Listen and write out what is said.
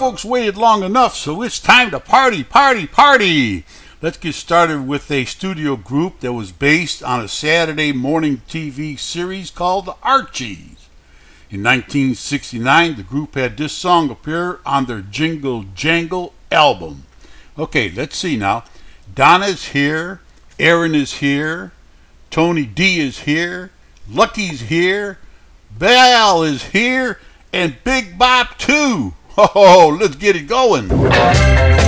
folks waited long enough, so it's time to party, party, party. Let's get started with a studio group that was based on a Saturday morning TV series called The Archies. In 1969, the group had this song appear on their Jingle Jangle album. Okay, let's see now. Donna's here, Aaron is here, Tony D is here, Lucky's here, Val is here, and Big Bop too. Oh, let's get it going.